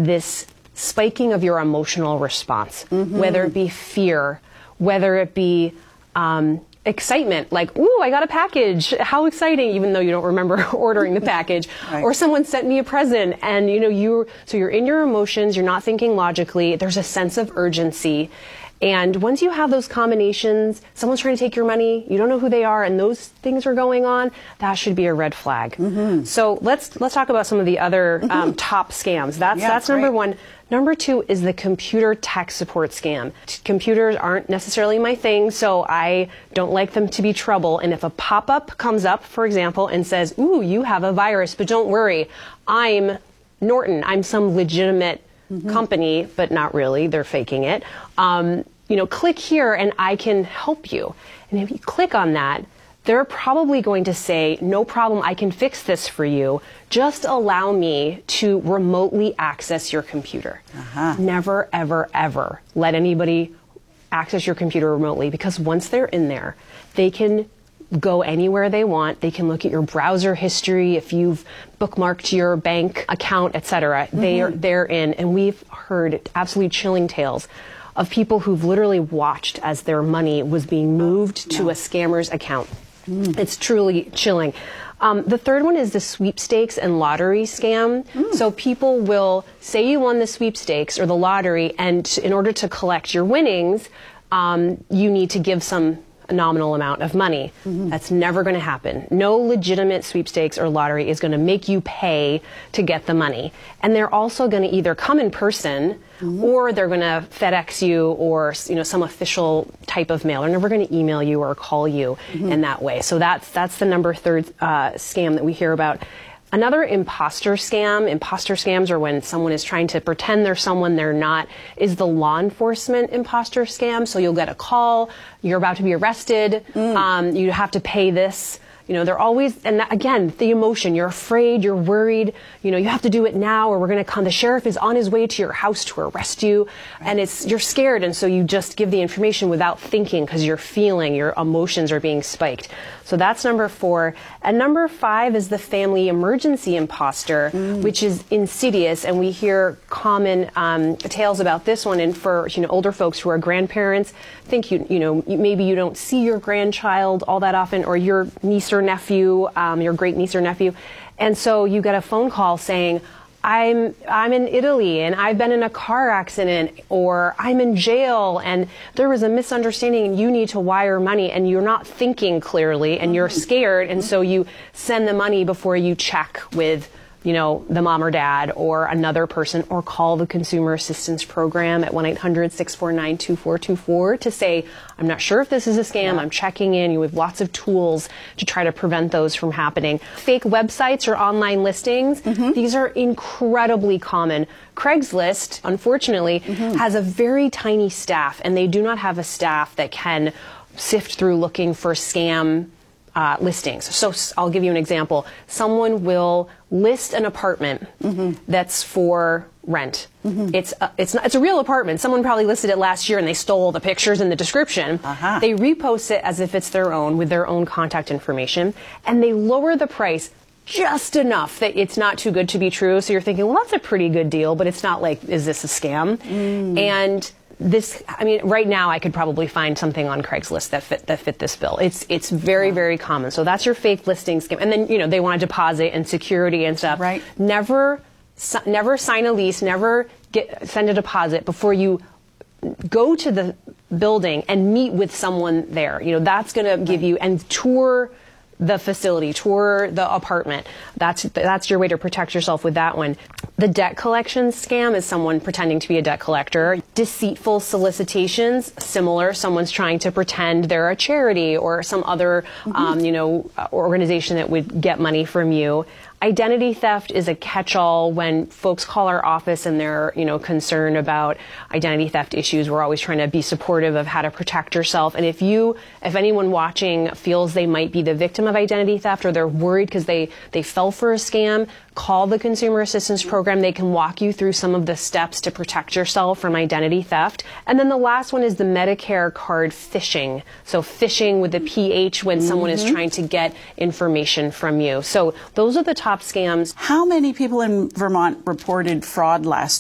this spiking of your emotional response, whether it be fear, whether it be excitement, like, ooh, I got a package, how exciting, even though you don't remember ordering the package, right. Or someone sent me a present, and you're in your emotions, you're not thinking logically, there's a sense of urgency. And once you have those combinations, someone's trying to take your money, you don't know who they are, and those things are going on, that should be a red flag. So let's talk about some of the other top scams. That's number one. Number two is the computer tech support scam. Computers aren't necessarily my thing, so I don't like them to be trouble. And if a pop-up comes up, for example, and says, ooh, you have a virus, but don't worry, I'm Norton, I'm some legitimate company, but not really, they're faking it. Click here and I can help you. And if you click on that, they're probably going to say, no problem, I can fix this for you. Just allow me to remotely access your computer. Never, ever, ever let anybody access your computer remotely, because once they're in there, they can go anywhere they want. They can look at your browser history, if you've bookmarked your bank account, etc. They're in, and we've heard absolutely chilling tales of people who've literally watched as their money was being moved to a scammer's account. It's truly chilling. The third one is the sweepstakes and lottery scam. So people will say you won the sweepstakes or the lottery, and in order to collect your winnings, you need to give a nominal amount of money. That's never going to happen. No legitimate sweepstakes or lottery is going to make you pay to get the money. And they're also going to either come in person or they're going to FedEx you or some official type of mail. They're never going to email you or call you in that way. So that's the number third scam that we hear about. Another imposter scam. Imposter scams are when someone is trying to pretend they're someone they're not, is the law enforcement imposter scam. So you'll get a call, you're about to be arrested, you have to pay this. They're always, and that, again, the emotion, you're afraid, you're worried, you have to do it now or we're going to come. The sheriff is on his way to your house to arrest you, and you're scared, and so you just give the information without thinking because you're feeling, your emotions are being spiked. So that's number 4. And number 5 is the family emergency imposter, which is insidious, and we hear common tales about this one. And for older folks who are grandparents, think maybe you don't see your grandchild all that often, or your niece or nephew, your great niece or nephew, and so you get a phone call saying, I'm in Italy and I've been in a car accident, or I'm in jail and there was a misunderstanding and you need to wire money, and you're not thinking clearly and you're scared, and so you send the money before you check with the mom or dad or another person, or call the Consumer Assistance Program at 1-800-649-2424 to say, I'm not sure if this is a scam, I'm checking in. You have lots of tools to try to prevent those from happening. Fake websites or online listings, these are incredibly common. Craigslist, unfortunately, has a very tiny staff, and they do not have a staff that can sift through looking for scam listings. So I'll give you an example. Someone will list an apartment that's for rent. It's a real apartment. Someone probably listed it last year and they stole the pictures and the description. They repost it as if it's their own with their own contact information, and they lower the price just enough that it's not too good to be true. So you're thinking, well, that's a pretty good deal, but it's not like, is this a scam? And right now I could probably find something on Craigslist that fit this bill. It's very, very common. So that's your fake listing scam. And then, they want a deposit and security and stuff. Right. Never sign a lease, never send a deposit before you go to the building and meet with someone there. That's going to give you, and tour the facility, tour the apartment. That's your way to protect yourself with that one. The debt collection scam is someone pretending to be a debt collector. Deceitful solicitations, similar. Someone's trying to pretend they're a charity or some other, organization that would get money from you. Identity theft is a catch-all. When folks call our office and they're, concerned about identity theft issues, we're always trying to be supportive of how to protect yourself. And if anyone watching feels they might be the victim of identity theft, or they're worried because they fell for a scam, call the Consumer Assistance Program. They can walk you through some of the steps to protect yourself from identity theft. And then the last one is the Medicare card phishing. So phishing with the PH, when someone is trying to get information from you. So those are the top scams. How many people in Vermont reported fraud last